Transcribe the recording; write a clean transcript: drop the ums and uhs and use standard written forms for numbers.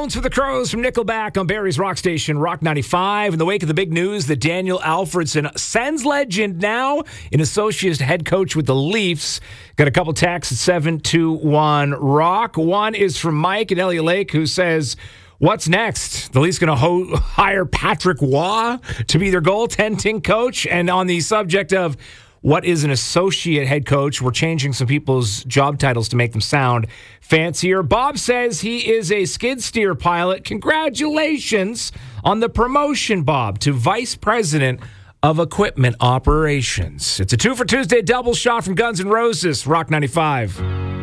Bones for the Crows from Nickelback on Barrie's Rock Station, Rock 95. In the wake of the big news that Daniel Alfredson, Sens legend now, an associate head coach with the Leafs. Got a couple texts at 721 Rock. One is from Mike at Elliott Lake, who says, what's next? The Leafs going to hire Patrick Waugh to be their goaltending coach? And on the subject of what is an associate head coach, we're changing some people's job titles to make them sound fancier. Bob says he is a skid steer pilot. Congratulations on the promotion, Bob, to Vice President of Equipment Operations. It's a 2 for Tuesday double shot from Guns N' Roses, Rock 95.